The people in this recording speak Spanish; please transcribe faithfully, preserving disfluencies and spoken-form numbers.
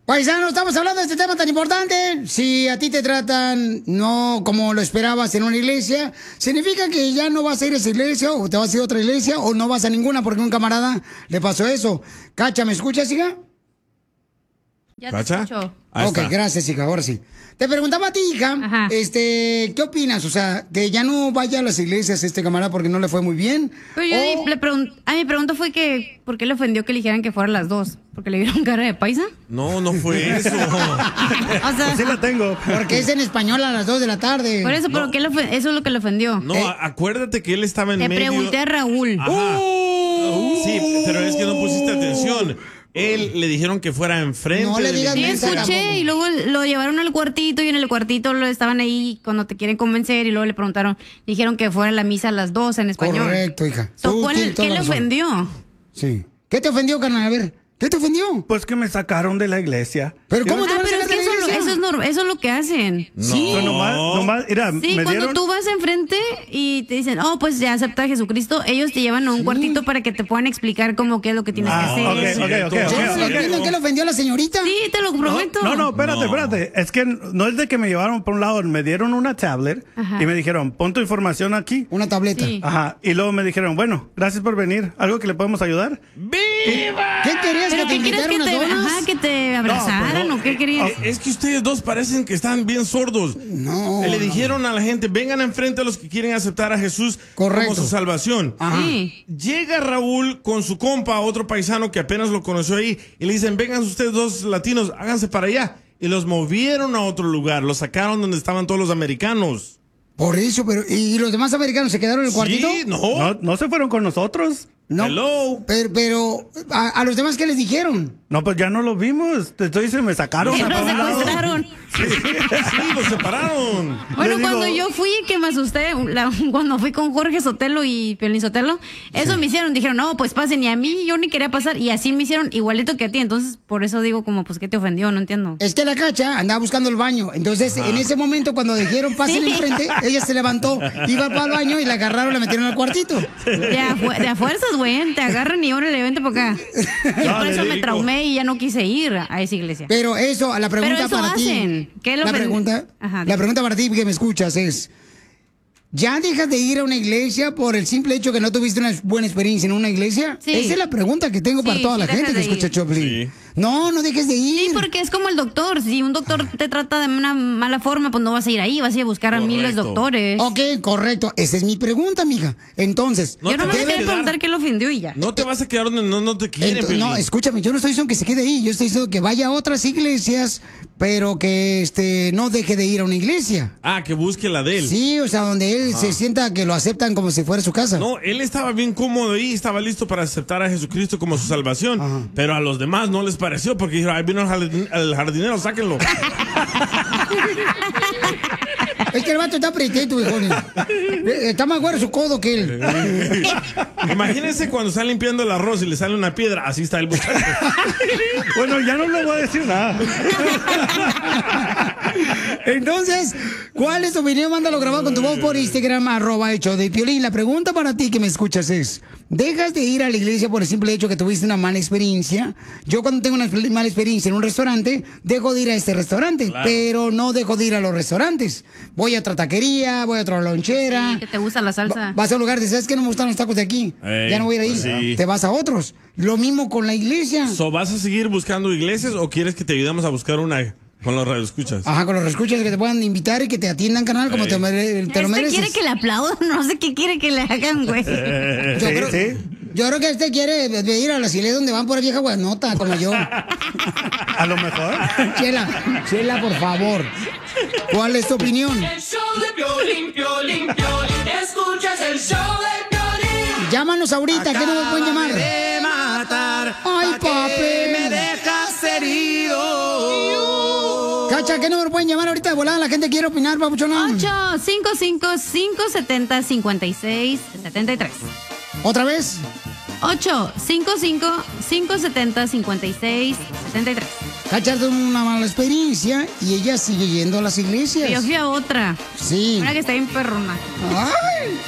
Paisano, estamos hablando de este tema tan importante. Si a ti te tratan no como lo esperabas en una iglesia, ¿significa que ya no vas a ir a esa iglesia o te vas a ir a otra iglesia o no vas a ninguna porque a un camarada le pasó eso? Cacha, ¿me escuchas, hija? Ya te escucho. Ahí ok, está. Gracias, hija, ahora sí. Te preguntaba a ti, hija, Ajá. este, ¿qué opinas? O sea, que ya no vaya a las iglesias este camarada porque no le fue muy bien. Pero yo o... le pregun- a mi pregunta fue que, ¿por qué le ofendió que le dijeran que fueran las dos? ¿Porque le vieron cara de paisa? No, no fue eso. O sea, sí la tengo. Porque es en español a las dos de la tarde. Por eso, pero No. ¿qué le ofen- eso es lo que le ofendió. No, Eh. acuérdate que él estaba en Te medio... pregunté a Raúl. Ajá. Uh. Sí, pero es que no pusiste atención. Él le dijeron que fuera enfrente. No le de la digas Sí, iglesia. mensa. escuché, y luego lo llevaron al cuartito, y en el cuartito lo estaban ahí cuando te quieren convencer, y luego le preguntaron, dijeron que fuera a la misa a las dos en español. Correcto, hija. So, Tú ¿cuál- tienes toda ¿Qué la le razón. ofendió? Sí. ¿Qué te ofendió, carnal? A ver, ¿qué te ofendió? Pues que me sacaron de la iglesia. ¿Pero cómo te Ah, van a pero es sacar que de la eso, iglesia? eso es norm- eso es lo que hacen. No. Sí. Pero nomás, nomás, mira, Sí, me cuando dieron... tú vas enfrente y te dicen, oh, pues ya acepta a Jesucristo, ellos te llevan a un cuartito para que te puedan explicar cómo qué es lo que tienes Ah, que hacer. ok, ok, ok, Yo ok, no ok. entiendo qué le ofendió a la señorita. Sí, te lo prometo. No, no, espérate, No. espérate. Es que no es de que me llevaron por un lado, me dieron una tablet Ajá. y me dijeron, pon tu información aquí. Una tableta. Sí. Ajá. Y luego me dijeron, bueno, gracias por venir. ¿Algo que le podemos ayudar? ¡Viva! ¿Qué querías? ¿Pero ¿Que te qué quieres invitaran que unas te, donas? ajá, que te abrazaran No, o qué querías? Es que ustedes dos parecen que están bien sordos. No, Le no. dijeron a la gente, vengan enfrente a los que quieren aceptar a Jesús Correcto. como su salvación. Ajá. Sí. Llega Raúl con su compa, otro paisano que apenas lo conoció ahí, y le dicen, vengan ustedes dos latinos, háganse para allá. Y los movieron a otro lugar, los sacaron donde estaban todos los americanos. Por eso, pero ¿y los demás americanos se quedaron en el cuartito? Sí, no. No, no se fueron con nosotros. No. Hello. Pero, pero ¿a, a los demás qué les dijeron? No, pues ya no los vimos. Te estoy diciendo, me sacaron. Que a los un lado. secuestraron. Sí, los separaron. Bueno, Le cuando digo- yo fui, que me asusté, la- cuando fui con Jorge Sotelo y Piolín Sotelo, eso me hicieron, dijeron, no, pues pasen, y a mí yo ni quería pasar, y así me hicieron igualito que a ti, entonces por eso digo como, pues, ¿qué te ofendió? No entiendo. Es que la Cacha andaba buscando el baño. Entonces, en ese momento, cuando dijeron pasen Sí. enfrente, ella se levantó, iba para el baño y la agarraron y la metieron al cuartito. De a, fu- de a fuerzas, güey, te agarran y ahora le vente para acá. Y No, por le eso me digo. traumé y ya no quise ir a esa iglesia. Pero eso, a la pregunta Pero eso para hacen. ti. ¿Qué le la ofende? pregunta, Ajá, la dime. pregunta para ti que me escuchas es, ¿ya dejas de ir a una iglesia por el simple hecho que no tuviste una buena experiencia en una iglesia? Sí. Esa es la pregunta que tengo para Sí, toda sí la gente dejas que de escucha ir. Choplin. Sí. No, no dejes de ir. Sí, porque es como el doctor. Si un doctor te trata de una mala forma, pues no vas a ir ahí, vas a ir a buscar a miles de Correcto. doctores. Ok, correcto. Esa es mi pregunta, mija. Entonces, No Yo te no me vas a quería quedar- preguntar qué lo ofendió y ya. No te vas a quedar donde no, no te quieren, ento- Piolín. no, escúchame, yo no estoy diciendo que se quede ahí, yo estoy diciendo que vaya a otras iglesias, pero que este no deje de ir a una iglesia. Ah, que busque la de él. Sí, o sea, donde él se sienta que lo aceptan como si fuera su casa. No, él estaba bien cómodo ahí, estaba listo para aceptar a Jesucristo como su salvación, Ajá. pero a los demás no les pareció porque dijeron, ahí vino el jardin- el jardinero, sáquenlo. Es que el vato está pretito, hijo. Está más güero su codo que él. Imagínense cuando está limpiando el arroz y le sale una piedra, así está el muchacho. Bueno, ya no le voy a decir nada. Entonces, ¿cuál es tu opinión? Mándalo grabado con tu voz por Instagram, arroba hecho de Piolín. La pregunta para ti que me escuchas es, ¿dejas de ir a la iglesia por el simple hecho que tuviste una mala experiencia? Yo cuando tengo una exper- mala experiencia en un restaurante, dejo de ir a este restaurante, Claro. pero no dejo de ir a los restaurantes. Voy a otra taquería, voy a otra lonchera. Sí, que te gusta la salsa. Va- vas a un lugar, de, ¿sabes qué? No me gustan los tacos de aquí. Ey, ya no voy a ir ahí. pues sí. Te vas a otros. Lo mismo con la iglesia. So, ¿vas a seguir buscando iglesias o quieres que te ayudemos a buscar una con los radioescuchas? Ajá, con los escuchas que te puedan invitar y que te atiendan, canal, como Ey. te, mere- te lo Este mereces. quiere que le aplaudan, no sé qué quiere que le hagan, güey. Yo, Sí, creo, sí. yo creo que este quiere de ir a las iglesias donde van por vieja guanota, como yo. A lo mejor. Chela, Chela, por favor. ¿Cuál es tu opinión? El show de Piolín, Piolín, Piolín. Escuchas el show de Piolín. Llámanos ahorita, ¿qué número pueden llamar? De matar. Ay, papi. Me dejas herido. Cacha, ¿qué número pueden llamar ahorita de volada? La gente quiere opinar, papuchona. ocho cinco cinco cinco siete cero cinco seis siete tres. ¿Otra vez? ocho cinco cinco cinco siete cero cinco seis siete tres. Cacha tuvo una mala experiencia y ella sigue yendo a las iglesias. Yo fui a otra. Sí. Una que está bien perrona. Ay.